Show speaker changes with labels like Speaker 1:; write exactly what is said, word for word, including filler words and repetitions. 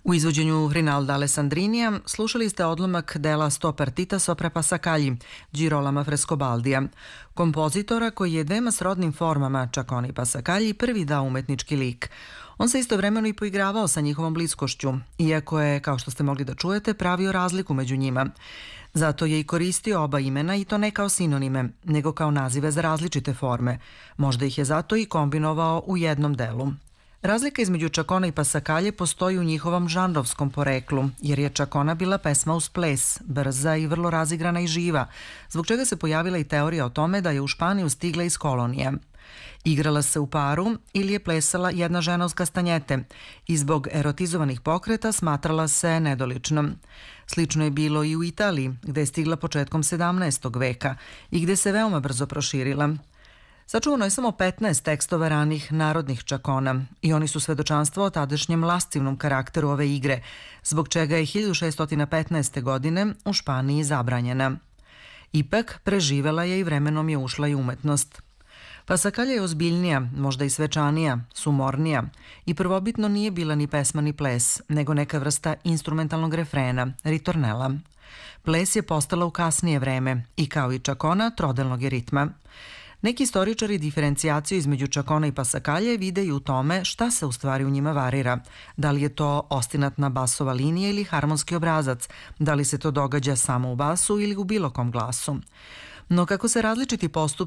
Speaker 1: U izvođenju Rinalda Alessandrinija slušali ste odlomak dela Sto partita sopra Passacagli, Girolama Frescobaldija, kompozitora koji je dvema srodnim formama Čakona i Passacagli prvi dao umetnički lik. On se istovremeno i poigravao sa njihovom bliskošću, iako je, kao što ste mogli da čujete, pravio razliku među njima. Zato je i koristio oba imena i to ne kao sinonime, nego kao nazive za različite forme. Možda ih je zato i kombinovao u jednom delu. Razlika između Čakona i Passacagli postoji u njihovom žanrovskom poreklu, jer je Čakona bila pesma uz ples, brza i vrlo razigrana i živa, zbog čega se pojavila i teorija o tome da je u Španiju stigla iz kolonije. Igrala se u paru ili je plesala jedna žena uz kastanjete i zbog erotizovanih pokreta smatrala se nedoličnom. Slično je bilo i u Italiji, gde je stigla početkom sedamnaestog veka i gde se veoma brzo proširila. Sačuvano je samo petnaest tekstova ranih narodnih Čakona i oni su svedočanstvo o tadašnjem lascivnom karakteru ove igre, zbog čega je hiljadu šeststo petnaeste. godine u Španiji zabranjena. Ipak, preživela je i vremenom je ušla i umetnost. Passacagli je ozbiljnija, možda i svečanija, sumornija i prvobitno nije bila ni pesma ni ples, nego neka vrsta instrumentalnog refrena, ritornela. Ples je postala u kasnije vreme i kao i Čakona trodelnog je ritma. Neki istoričari diferencijaciju između Čakona i Passacagli vide i u tome šta se u stvari u njima varira. Da li je to ostinatna basova linija ili harmonski obrazac, da li se to događa samo u basu ili u bilo kom glasu. No kako se različiti postupci